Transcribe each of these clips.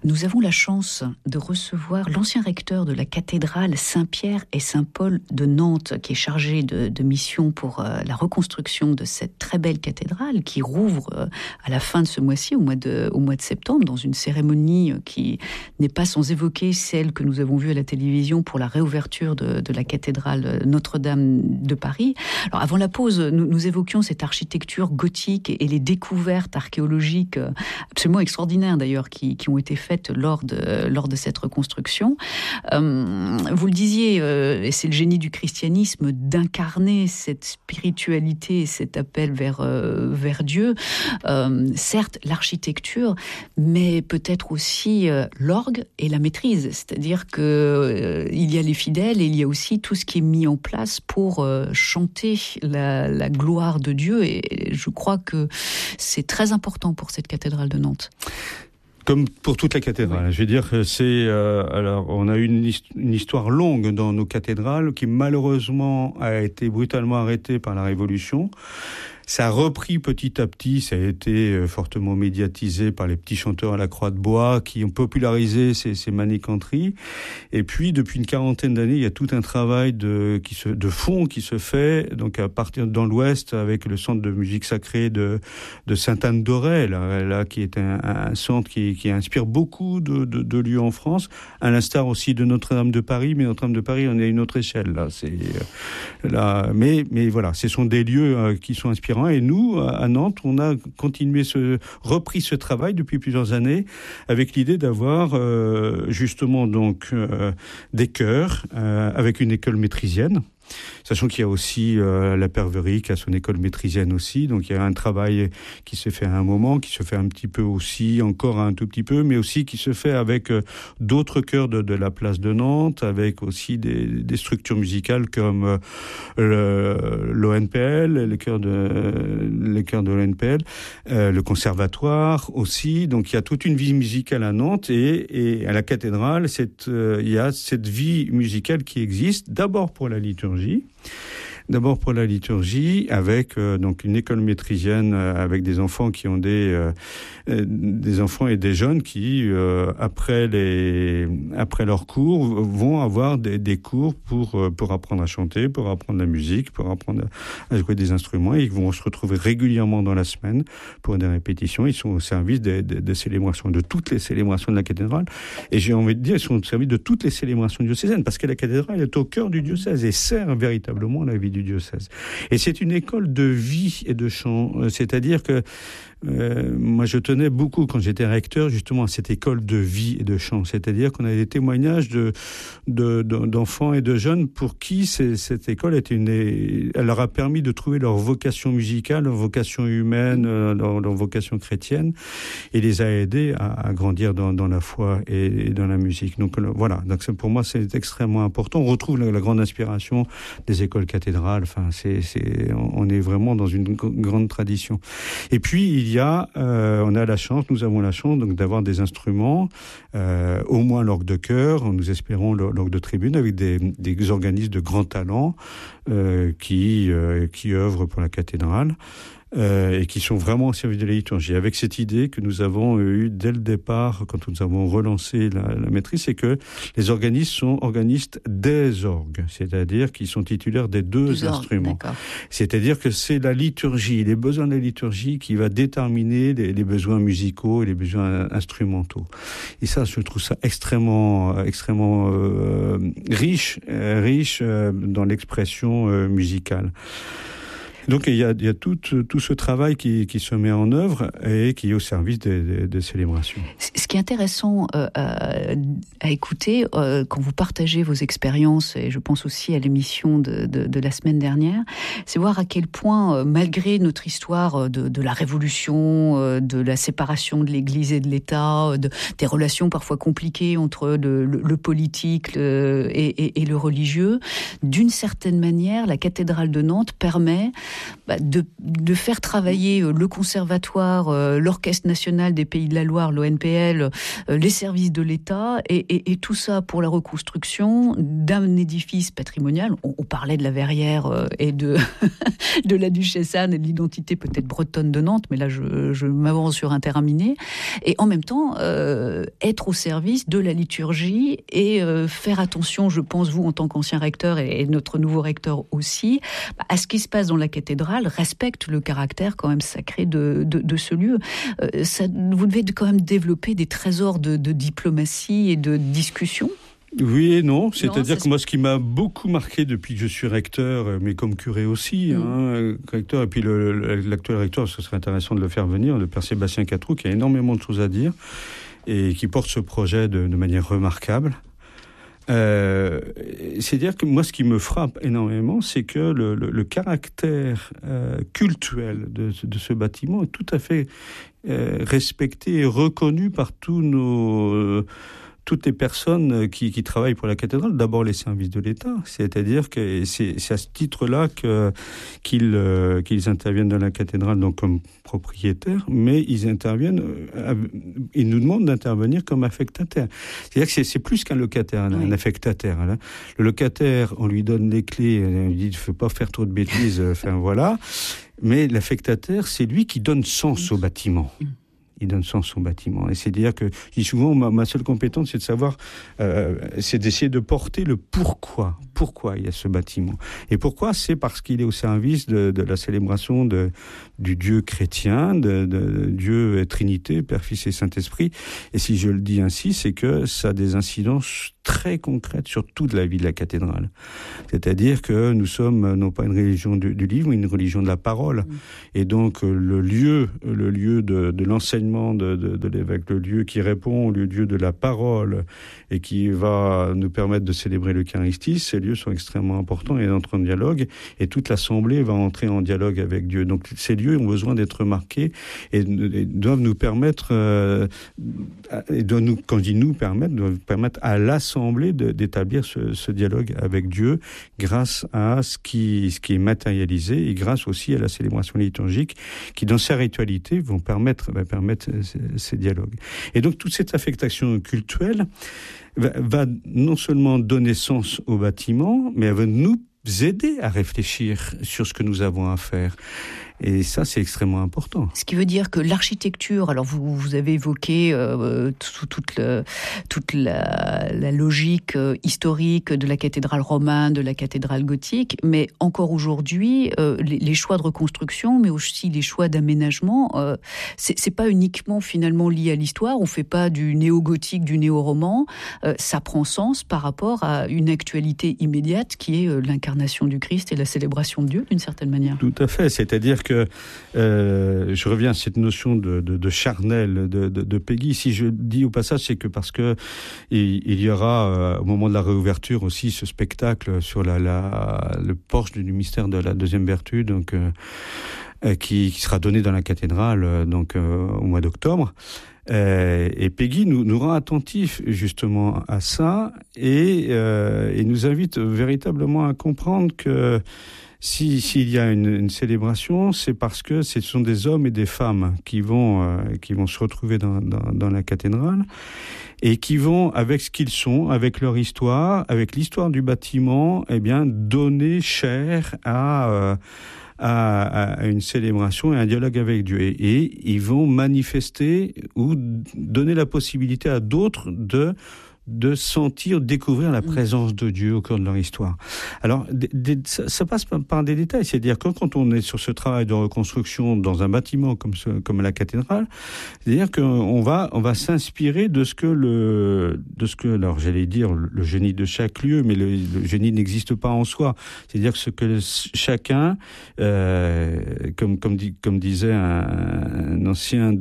Nous avons la chance de recevoir l'ancien recteur de la cathédrale Saint-Pierre et Saint-Paul de Nantes, qui est chargé de mission pour la reconstruction de cette très belle cathédrale, qui rouvre à la fin de ce mois-ci, au mois de septembre, dans une cérémonie qui n'est pas sans évoquer celle que nous avons vue à la télévision pour la réouverture de la cathédrale Notre-Dame de Paris. Alors, avant la pause, nous évoquions cette architecture gothique et les découvertes archéologiques absolument extraordinaires, d'ailleurs, qui ont été faites lors de cette reconstruction. Vous le disiez, et c'est le génie du christianisme d'incarner cette spiritualité, cet appel vers Dieu. Certes, l'architecture, mais peut-être aussi l'orgue et la maîtrise. C'est-à-dire que il y a les fidèles et il y a aussi tout ce qui est mis en place pour chanter la gloire de Dieu. Et je crois que c'est très important pour cette cathédrale de Nantes. Comme pour toute la cathédrale. Oui. Je veux dire que c'est... alors, on a eu une histoire longue dans nos cathédrales qui, malheureusement, a été brutalement arrêtée par la Révolution. Ça a repris petit à petit, ça a été fortement médiatisé par les petits chanteurs à la croix de bois qui ont popularisé ces maniganteries. Et puis, depuis une quarantaine d'années, il y a tout un travail de fond qui se fait, donc à partir dans l'Ouest, avec le centre de musique sacrée de Sainte-Anne-d'Auray, là, qui est un centre qui inspire beaucoup de lieux en France, à l'instar aussi de Notre-Dame de Paris, mais Notre-Dame de Paris, on est à une autre échelle, là. Mais voilà, ce sont des lieux qui sont inspirants. Et nous, à Nantes, on a repris ce travail depuis plusieurs années avec l'idée d'avoir justement donc des chœurs avec une école maîtrisienne. Sachant qu'il y a aussi la Perverie qui a son école maîtrisienne aussi, donc il y a un travail qui se fait à un moment, qui se fait un petit peu aussi, encore un tout petit peu, mais aussi qui se fait avec d'autres chœurs de la place de Nantes, avec aussi des structures musicales comme l'ONPL, les chœurs de l'ONPL, le conservatoire aussi, donc il y a toute une vie musicale à Nantes et à la cathédrale, il y a cette vie musicale qui existe, d'abord pour la liturgie, avec donc une école maîtrisienne avec des enfants qui ont des enfants et des jeunes qui après leurs cours vont avoir des cours pour apprendre à chanter, pour apprendre la musique, pour apprendre à jouer des instruments, et ils vont se retrouver régulièrement dans la semaine pour des répétitions. Ils sont au service des célébrations, de toutes les célébrations de la cathédrale, et j'ai envie de dire ils sont au service de toutes les célébrations diocésaines, parce que la cathédrale est au cœur du diocèse et sert véritablement la vie du diocèse. Et c'est une école de vie et de chant, c'est-à-dire que moi je tenais beaucoup quand j'étais recteur justement à cette école de vie et de chant, c'est-à-dire qu'on a des témoignages d'enfants et de jeunes pour qui cette école elle leur a permis de trouver leur vocation musicale, leur vocation humaine, leur vocation chrétienne, et les a aidés à grandir dans la foi et dans la musique. Donc voilà, donc pour moi c'est extrêmement important. On retrouve la grande inspiration des écoles cathédrales. Enfin, on est vraiment dans une grande tradition. Et puis nous avons la chance donc d'avoir des instruments, au moins l'orgue de chœur, nous espérons l'orgue de tribune, avec des organismes de grand talent qui œuvrent pour la cathédrale. Et qui sont vraiment au service de la liturgie. Avec cette idée que nous avons eue dès le départ, quand nous avons relancé la maîtrise, c'est que les organistes sont organistes des orgues, c'est-à-dire qu'ils sont titulaires des deux instruments. D'accord. C'est-à-dire que c'est la liturgie, les besoins de la liturgie qui va déterminer les besoins musicaux et les besoins instrumentaux. Et ça, je trouve ça extrêmement riche dans l'expression musicale. Donc il y a tout ce travail qui se met en œuvre et qui est au service des célébrations. Ce qui est intéressant à écouter quand vous partagez vos expériences, et je pense aussi à l'émission de la semaine dernière, c'est voir à quel point, malgré notre histoire de la Révolution, de la séparation de l'Église et de l'État, des relations parfois compliquées entre le politique et le religieux, d'une certaine manière, la cathédrale de Nantes permet de faire travailler le conservatoire, l'Orchestre national des Pays de la Loire, l'ONPL, les services de l'État, et tout ça pour la reconstruction d'un édifice patrimonial. On parlait de la Verrière et de la Duchesse Anne et de l'identité peut-être bretonne de Nantes, mais là je m'avance sur un terrain miné, et en même temps être au service de la liturgie et faire attention, je pense, vous en tant qu'ancien recteur et notre nouveau recteur aussi, à ce qui se passe dans la cathédrale, respecte le caractère quand même sacré de ce lieu. Vous devez quand même développer des trésors de diplomatie et de discussion. Oui et non, c'est-à-dire que moi, ce qui m'a beaucoup marqué depuis que je suis recteur, mais comme curé aussi, recteur, et puis l'actuel recteur, ce serait intéressant de le faire venir, le père Sébastien Catroux, qui a énormément de choses à dire, et qui porte ce projet de manière remarquable. C'est-à-dire que moi, ce qui me frappe énormément, c'est que le caractère cultuel de ce bâtiment est tout à fait respecté et reconnu par toutes les personnes qui travaillent pour la cathédrale, d'abord les services de l'État. C'est-à-dire que c'est à ce titre-là qu'ils interviennent dans la cathédrale donc comme propriétaires, mais ils nous demandent d'intervenir comme affectataires. C'est-à-dire que c'est plus qu'un locataire, un affectataire. Là. Le locataire, on lui donne les clés, on lui dit il ne faut pas faire trop de bêtises, voilà. Mais l'affectataire, c'est lui qui donne sens au bâtiment. Il donne sens au bâtiment. Et c'est-à-dire que, je dis souvent, ma seule compétence, c'est de savoir, c'est d'essayer de porter le pourquoi. Pourquoi il y a ce bâtiment. Et pourquoi? C'est parce qu'il est au service de la célébration du Dieu chrétien, de Dieu Trinité, Père, Fils et Saint-Esprit. Et si je le dis ainsi, c'est que ça a des incidences très concrètes sur toute la vie de la cathédrale. C'est-à-dire que nous sommes non pas une religion du livre, mais une religion de la parole. Et donc, le lieu de l'enseignement de l'évêque, le lieu qui répond au lieu de la parole et qui va nous permettre de célébrer l'Eucharistie, ces lieux sont extrêmement importants et entrent en dialogue, et toute l'Assemblée va entrer en dialogue avec Dieu. Donc ces lieux ont besoin d'être marqués et doivent nous permettre, quand je dis nous permettre, doivent permettre à l'Assemblée d'établir ce dialogue avec Dieu grâce à ce qui est matérialisé et grâce aussi à la célébration liturgique qui, dans sa ritualité, va permettre ces dialogues. Et donc toute cette affectation cultuelle va non seulement donner sens au bâtiment, mais elle va nous aider à réfléchir sur ce que nous avons à faire. Et ça, c'est extrêmement important. Ce qui veut dire que l'architecture, alors vous avez évoqué toute la logique historique de la cathédrale romane, de la cathédrale gothique, mais encore aujourd'hui, les choix de reconstruction, mais aussi les choix d'aménagement, c'est pas uniquement finalement lié à l'histoire. On fait pas du néo-gothique, du néo-roman. Ça prend sens par rapport à une actualité immédiate qui est l'incarnation du Christ et la célébration de Dieu, d'une certaine manière. Tout à fait. C'est-à-dire que je reviens à cette notion de charnel de Péguy. Si je dis au passage, c'est que parce que il y aura au moment de la réouverture aussi ce spectacle sur le porche du mystère de la deuxième vertu, donc qui sera donné dans la cathédrale donc au mois d'octobre. Et Péguy nous rend attentifs justement à ça et nous invite véritablement à comprendre que s'il y a une célébration, c'est parce que ce sont des hommes et des femmes qui vont se retrouver dans la cathédrale et qui vont, avec ce qu'ils sont, avec leur histoire, avec l'histoire du bâtiment, donner chair à une célébration et un dialogue avec Dieu. Et ils vont manifester ou donner la possibilité à d'autres de sentir, découvrir la présence de Dieu au cœur de leur histoire. Alors, ça passe par des détails. C'est-à-dire que quand on est sur ce travail de reconstruction dans un bâtiment comme la cathédrale, c'est-à-dire qu'on va s'inspirer de ce que alors j'allais dire le génie de chaque lieu, mais le génie n'existe pas en soi. C'est-à-dire que ce que chacun, comme disait un ancien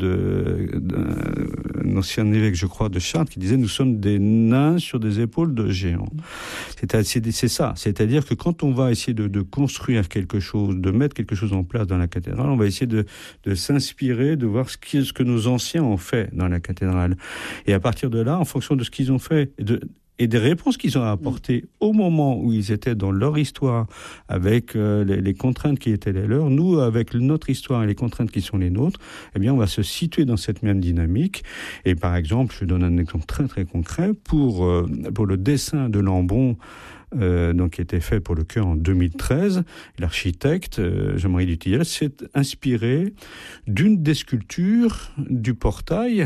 évêque, je crois, de Chartres, qui disait, nous sommes des nains sur des épaules de géants. C'est ça. C'est-à-dire que quand on va essayer de construire quelque chose, de mettre quelque chose en place dans la cathédrale, on va essayer de s'inspirer, de voir ce que nos anciens ont fait dans la cathédrale. Et à partir de là, en fonction de ce qu'ils ont fait et des réponses qu'ils ont apportées au moment où ils étaient dans leur histoire, avec les contraintes qui étaient les leurs, nous, avec notre histoire et les contraintes qui sont les nôtres, eh bien, on va se situer dans cette même dynamique. Et par exemple, je donne un exemple très très concret, pour le dessin de Lambron, donc qui était fait pour le chœur en 2013, l'architecte Jean-Marie Dutilleul s'est inspiré d'une des sculptures du portail,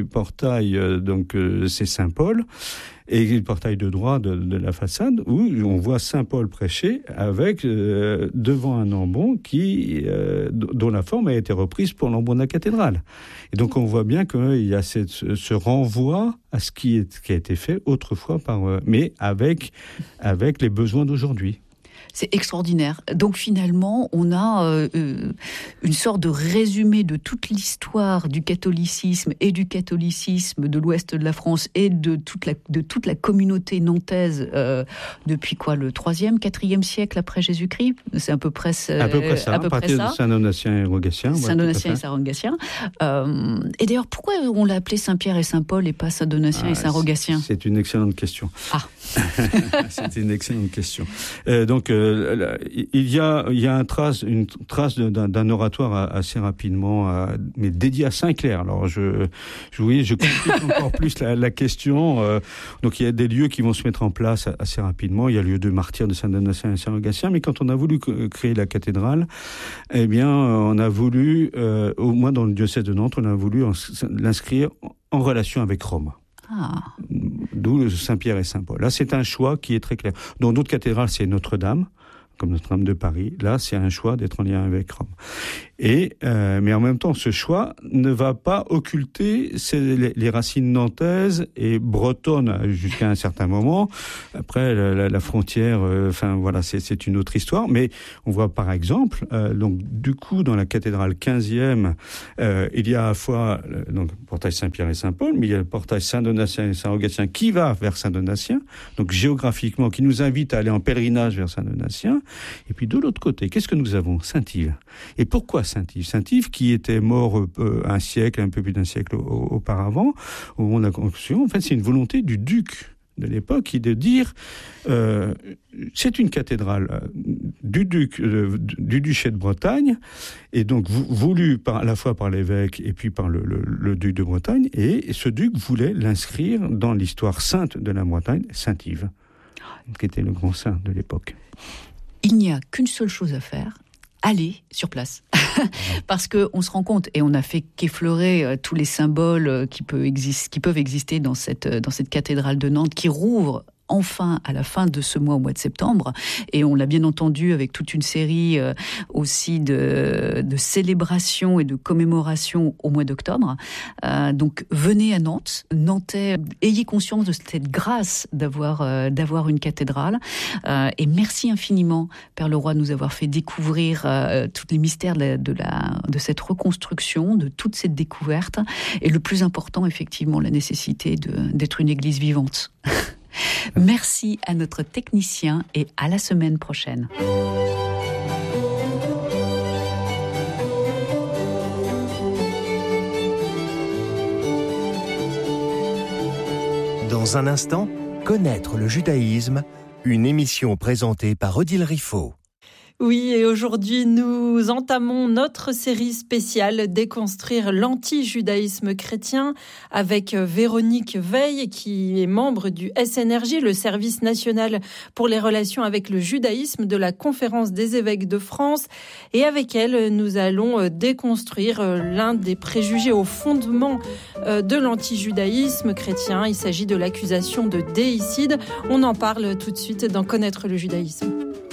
donc c'est Saint-Paul, et le portail de droit de la façade, où on voit Saint-Paul prêcher avec devant un Lambron dont la forme a été reprise pour le Lambron de la cathédrale. Et donc on voit bien qu'il y a ce renvoi à ce qui a été fait autrefois mais avec les besoins d'aujourd'hui. C'est extraordinaire. Donc finalement, on a une sorte de résumé de toute l'histoire du catholicisme et du catholicisme de l'ouest de la France et de toute la communauté nantaise depuis le 3e, 4e siècle après Jésus-Christ. C'est à peu près ça. À partir de Saint-Donatien et Rogatien. Saint-Donatien et Saint-Rogatien. Et d'ailleurs, pourquoi on l'a appelé Saint-Pierre et Saint-Paul et pas Saint-Donatien et Saint-Rogatien ? C'est une excellente question. C'est une excellente question. Donc, il y a une trace d'un oratoire assez rapidement, mais dédié à Saint-Clair. Alors, je complique encore plus la question. Donc, il y a des lieux qui vont se mettre en place assez rapidement. Il y a le lieu de martyrs de Saint-Donatien et Saint-Rogatien. Mais quand on a voulu créer la cathédrale, eh bien, on a voulu, au moins dans le diocèse de Nantes, on a voulu l'inscrire en relation avec Rome. D'où Saint-Pierre et Saint-Paul. Là, c'est un choix qui est très clair. Dans d'autres cathédrales, c'est Notre-Dame, comme Notre-Dame de Paris. Là, c'est un choix d'être en lien avec Rome. Mais en même temps, ce choix ne va pas occulter les racines nantaises et bretonnes jusqu'à un certain moment. Après, la frontière, c'est une autre histoire. Mais on voit par exemple, donc du coup, dans la cathédrale 15e, il y a à la fois le portail Saint-Pierre et Saint-Paul, mais il y a le portail Saint-Donatien et Saint-Rogatien qui va vers Saint-Donatien, donc géographiquement, qui nous invite à aller en pèlerinage vers Saint-Donatien. Et puis de l'autre côté, qu'est-ce que nous avons ? Saint-Yves. Et pourquoi Saint-Yves ? Saint-Yves qui était mort un peu plus d'un siècle auparavant, au moment de la construction, en fait, c'est une volonté du duc de l'époque qui est de dire c'est une cathédrale du duché de Bretagne, et donc voulue à la fois par l'évêque et puis par le duc de Bretagne, et ce duc voulait l'inscrire dans l'histoire sainte de la Bretagne, Saint-Yves, qui était le grand saint de l'époque. Il n'y a qu'une seule chose à faire, aller sur place. Parce qu'on se rend compte, et on a fait qu'effleurer tous les symboles qui peuvent exister dans cette cathédrale de Nantes, qui rouvre enfin à la fin de ce mois, au mois de septembre, et on l'a bien entendu avec toute une série aussi de célébrations et de commémorations au mois d'octobre. Donc venez à Nantes, Nantais, ayez conscience de cette grâce d'avoir une cathédrale, et merci infiniment Père Leroy de nous avoir fait découvrir tous les mystères de cette reconstruction, de toute cette découverte, et le plus important effectivement la nécessité d'être une église vivante. Merci à notre technicien et à la semaine prochaine. Dans un instant, connaître le judaïsme, une émission présentée par Odile Riffaut. Oui, et aujourd'hui, nous entamons notre série spéciale Déconstruire l'anti-judaïsme chrétien avec Véronique Veil, qui est membre du SNRJ, le Service national pour les relations avec le judaïsme de la Conférence des évêques de France. Et avec elle, nous allons déconstruire l'un des préjugés au fondement de l'anti-judaïsme chrétien. Il s'agit de l'accusation de déicide. On en parle tout de suite dans Connaître le judaïsme.